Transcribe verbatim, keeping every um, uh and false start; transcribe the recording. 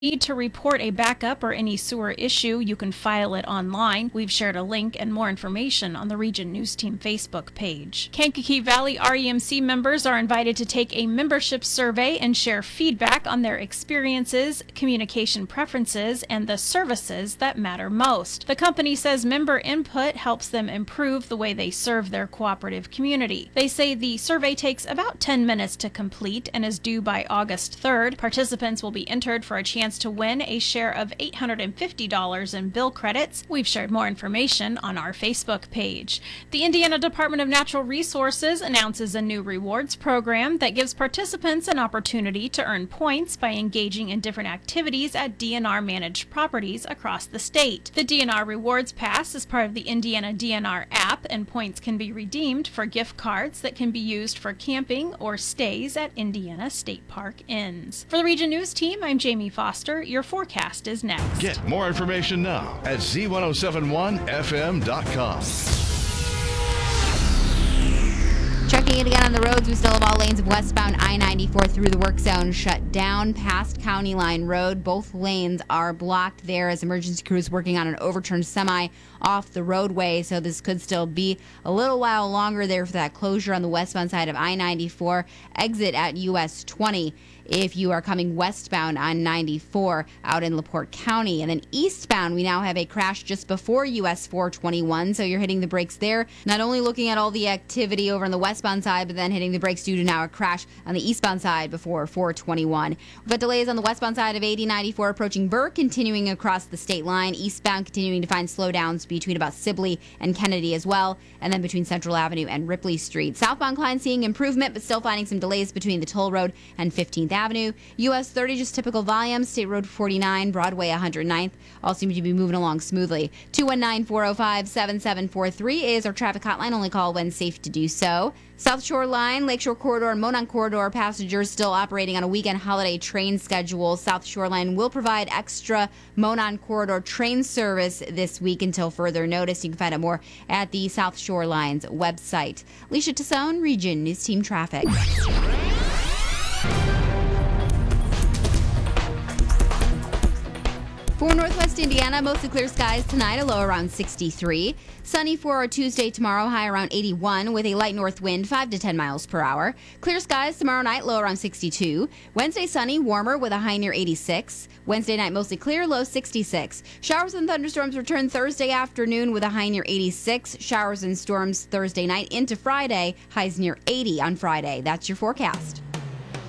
Need to report a backup or any sewer issue, you can file it online. We've shared a link and more information on the Region News Team Facebook page. Kankakee Valley R E M C members are invited to take a membership survey and share feedback on their experiences, communication preferences, and the services that matter most. The company says member input helps them improve the way they serve their cooperative community. They say the survey takes about ten minutes to complete and is due by August third. Participants will be entered for a chance to win a share of eight hundred fifty dollars in bill credits. We've shared more information on our Facebook page. The Indiana Department of Natural Resources announces a new rewards program that gives participants an opportunity to earn points by engaging in different activities at D N R managed properties across the state. The D N R Rewards Pass is part of the Indiana D N R app, and points can be redeemed for gift cards that can be used for camping or stays at Indiana State Park inns. For the Region News Team, I'm Jamie Foster. Your forecast is next. Get more information now at Z ten seventy-one F M dot com. Checking it again on the roads, we still have all lanes of westbound I ninety-four through the work zone shut down past County Line Road. Both lanes are blocked there as emergency crews working on an overturned semi off the roadway, so this could still be a little while longer there for that closure on the westbound side of I ninety-four. Exit at U S twenty if you are coming westbound on ninety-four out in LaPorte County. And then eastbound, we now have a crash just before U S four twenty-one, so you're hitting the brakes there. Not only looking at all the activity over on the westbound side, but then hitting the brakes due to now a crash on the eastbound side before four twenty-one. We've got delays on the westbound side of eighty ninety-four approaching Burr, continuing across the state line. Eastbound continuing to find slowdowns between about Sibley and Kennedy as well, and then between Central Avenue and Ripley Street. Southbound Klein seeing improvement, but still finding some delays between the Toll Road and fifteenth Avenue. U S thirty, just typical volume. State Road forty-nine, Broadway one hundred ninth, all seem to be moving along smoothly. two one nine, four oh five, seven seven four three is our traffic hotline. Only call when safe to do so. South Shore Line, Lakeshore Corridor, and Monon Corridor passengers still operating on a weekend holiday train schedule. South Shore Line will provide extra Monon Corridor train service this week until further notice. You can find out more at the South Shore Line's website. Alicia Tassone, Region News Team Traffic. For Northwest Indiana, mostly clear skies tonight, a low around sixty-three. Sunny for our Tuesday tomorrow, high around eighty-one with a light north wind, five to ten miles per hour. Clear skies tomorrow night, low around sixty-two. Wednesday sunny, warmer with a high near eighty-six. Wednesday night mostly clear, low sixty-six. Showers and thunderstorms return Thursday afternoon with a high near eighty-six. Showers and storms Thursday night into Friday, highs near eighty on Friday. That's your forecast.